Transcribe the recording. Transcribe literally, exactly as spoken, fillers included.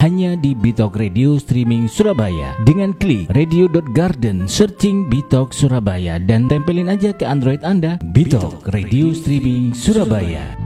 hanya di Bitok Radio Streaming Surabaya. Dengan klik radio dot garden, searching Bitok Surabaya dan tempelin aja ke Android Anda Bitok Radio Streaming Surabaya.